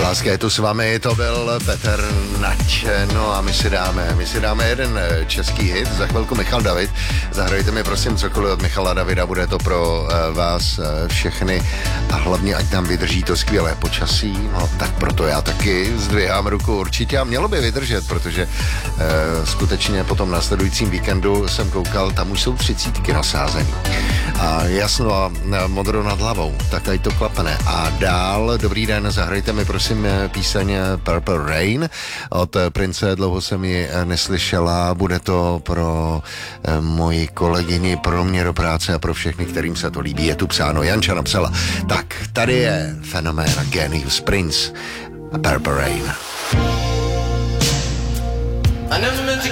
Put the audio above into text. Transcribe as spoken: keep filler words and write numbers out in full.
Láska je tu s vámi, to byl Petr Nať. No a my si dáme, my si dáme jeden český hit, za chvilku Michal David. Zahrajte mi prosím cokoliv od Michala Davida, bude to pro uh, vás uh, všechny a hlavně ať nám vydrží to skvělé počasí. No tak proto já taky zdvihám ruku určitě a mělo by vydržet, protože uh, skutečně po tom následujícím víkendu jsem koukal, tam už jsou třicítky nasázený. A jasno a modro nad hlavou, tak tady to klapne. A dál, dobrý den, zahrajte mi prosím píseň Purple Rain od Prince, dlouho jsem ji neslyšela, bude to pro moji kolegyni, pro mě do práce a pro všechny, kterým se to líbí, je tu psáno, Janča napsala. Tak, tady je fenomén Genius Prince a Purple Rain.